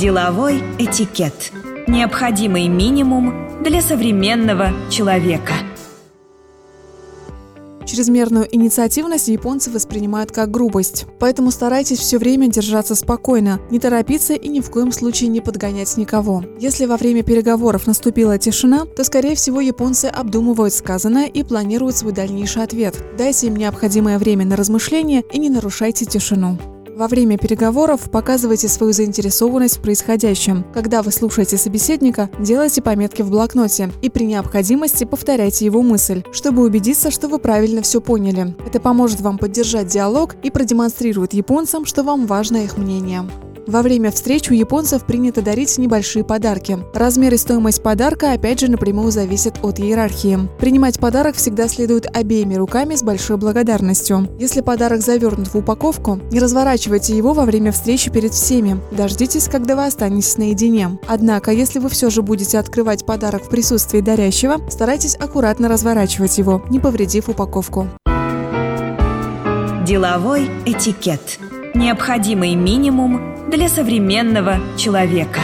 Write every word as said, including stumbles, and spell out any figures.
Деловой этикет. Необходимый минимум для современного человека. Чрезмерную инициативность японцы воспринимают как грубость. Поэтому старайтесь все время держаться спокойно, не торопиться и ни в коем случае не подгонять никого. Если во время переговоров наступила тишина, то, скорее всего, японцы обдумывают сказанное и планируют свой дальнейший ответ. Дайте им необходимое время на размышление и не нарушайте тишину. Во время переговоров показывайте свою заинтересованность в происходящем. Когда вы слушаете собеседника, делайте пометки в блокноте и при необходимости повторяйте его мысль, чтобы убедиться, что вы правильно все поняли. Это поможет вам поддержать диалог и продемонстрирует японцам, что вам важно их мнение. Во время встреч у японцев принято дарить небольшие подарки. Размер и стоимость подарка опять же напрямую зависят от иерархии. Принимать подарок всегда следует обеими руками с большой благодарностью. Если подарок завернут в упаковку, не разворачивайте его во время встречи перед всеми. Дождитесь, когда вы останетесь наедине. Однако, если вы все же будете открывать подарок в присутствии дарящего, старайтесь аккуратно разворачивать его, не повредив упаковку. Деловой этикет. Необходимый минимум для современного человека.